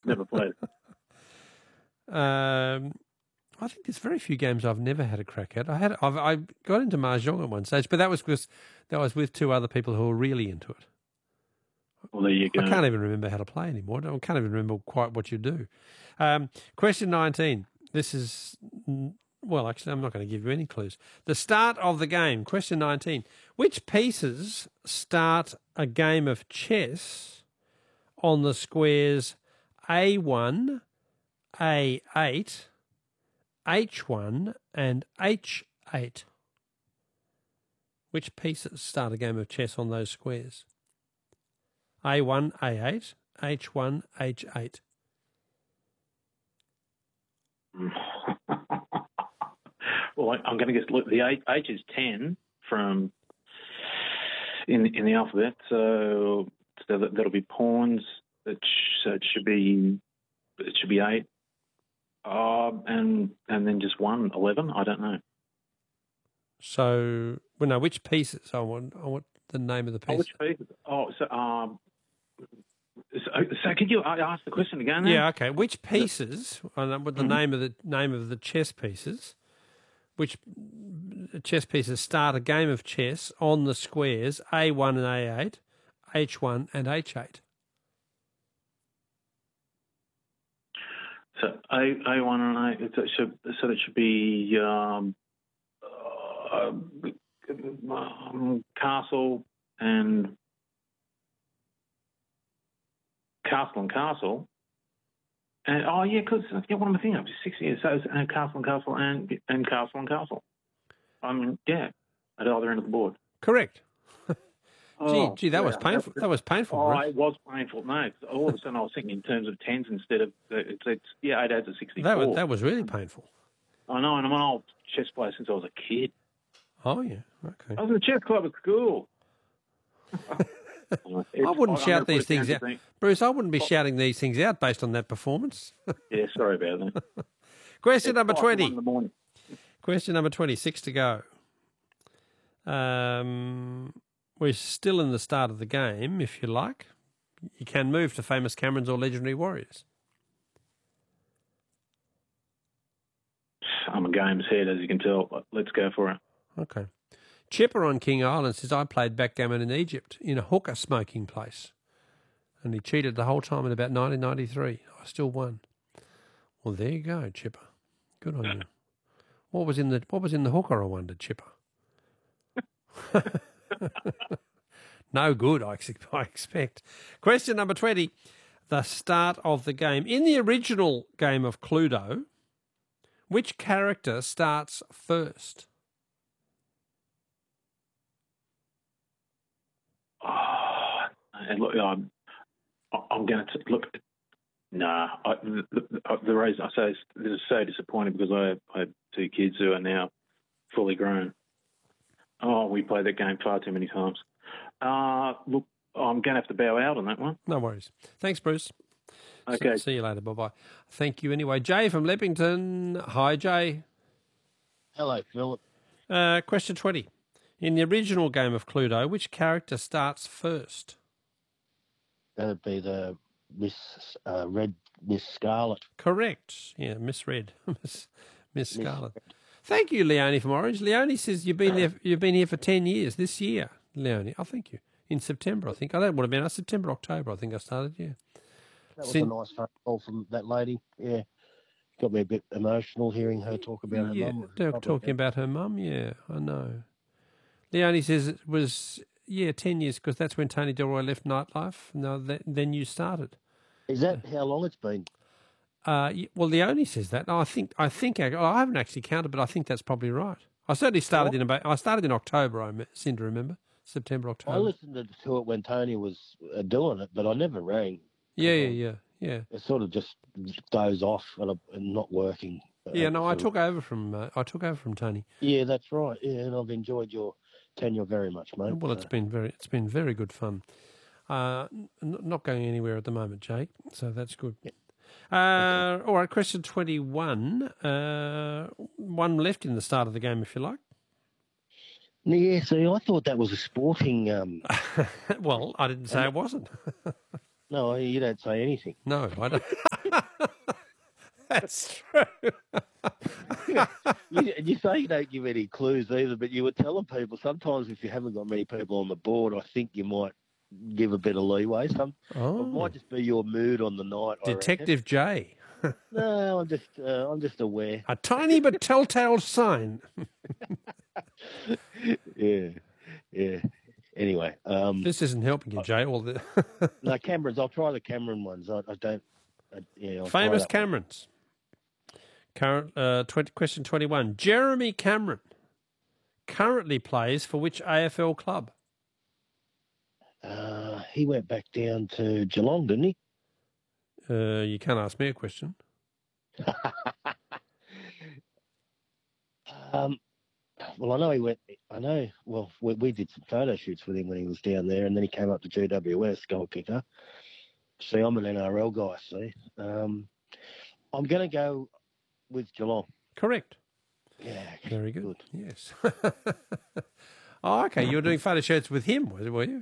Never played. I think there's very few games I've never had a crack at. I got into Mahjong at one stage, but that was because that was with two other people who were really into it. Well, there you go. I can't even remember how to play anymore. I can't even remember quite what you do. Question 19. This is, well, actually, I'm not going to give you any clues. The start of the game. Question 19. Which pieces start a game of chess on the squares A1, A8, H1 and H8? Which pieces start a game of chess on those squares? A1, A8, H1, H8. Well, I'm going to guess. Look, the H is 10 from in the alphabet, so that'll be pawns. So it should be 8. And then just 1, 11. I don't know. So, well, no, which pieces? I want the name of the piece. Which pieces? So could you ask the question again? Then? Yeah, okay. Which pieces? With the name of the chess pieces. Which chess pieces start a game of chess on the squares A1 and A8, H1 and H8? So A1 and A8. So that should be castle and castle. And because what am I thinking of? 6 years. So it's castle and castle. At the other end of the board. Correct. Gee, that was painful. That was painful. Oh, Bruce. it was painful. No, all of a sudden I was thinking in terms of tens instead of it's 8 adds to 64. That was really painful. I know, and I'm an old chess player since I was a kid. Oh yeah, okay. I was in the chess club at school. I wouldn't shout these things out, Bruce. I wouldn't be shouting these things out based on that performance. Yeah, sorry about that. Question number 20. In the morning. Question number 26 to go. We're still in the start of the game, if you like. You can move to Famous Camerons or Legendary Warriors. I'm a game's head, as you can tell. Let's go for it. Okay. Chipper on King Island says, I played backgammon in Egypt in a hookah smoking place. And he cheated the whole time in about 1993. I still won. Well, there you go, Chipper. Good on you. What was in the hookah, I wonder, Chipper? No good, I expect. Question number 20. The start of the game. In the original game of Cluedo, which character starts first? And look, I'm going to look. Nah, the reason I say this is so disappointing because I have 2 kids who are now fully grown. Oh, we played that game far too many times. Look, I'm going to have to bow out on that one. No worries. Thanks, Bruce. Okay. See you later. Bye-bye. Thank you anyway. Jay from Leppington. Hi, Jay. Hello, Philip. Question 20. In the original game of Cluedo, which character starts first? That'd be the Miss Scarlet. Correct. Yeah, Miss Red. Miss Scarlet. Thank you, Leonie from Orange. Leonie says you've been here for 10 years this year, Leonie. Oh, thank you. In September, I think. Oh, that would have been September, October, I think I started, yeah. That was a nice phone call from that lady, yeah. Got me a bit emotional hearing her talk about her mum. Yeah, talking about her mum, yeah, I know. Leonie says it was, 10 years, because that's when Tony Delroy left Nightlife. No, then you started. Is that how long it's been? Well, Leonie says that. I think I haven't actually counted, but I think that's probably right. I certainly started in October, I seem to remember. September, October. I listened to it when Tony was doing it, but I never rang. Yeah. It sort of just goes off and not working. I took over from Tony. Yeah, that's right. Yeah, and I've enjoyed your tenure very much, mate. Well, it's been very good fun. Not going anywhere at the moment, Jake. So that's good. Yeah. All right, question 21. One left in the start of the game, if you like. Yeah, see, I thought that was a sporting... Well, I didn't say it wasn't. No, you don't say anything. No, I don't. That's true. You say you don't give any clues either, but you were telling people sometimes if you haven't got many people on the board, I think you might give a bit of leeway. It might just be your mood on the night. Detective J. No, I'm just aware. A tiny but telltale sign. Yeah. Anyway, this isn't helping you, Jay. No, Camerons. I'll try the Cameron ones. I don't. I'll Famous Camerons. Current question 21. Jeremy Cameron currently plays for which AFL club? He went back down to Geelong, didn't he? You can't ask me a question. Well, I know he went. Well, we did some photo shoots with him when he was down there, and then he came up to GWS, goal kicker. See, I'm an NRL guy. See, I'm going to go with Geelong. Correct. Yeah. Very good. Yes. Oh, okay. You were doing photo shoots with him, were you?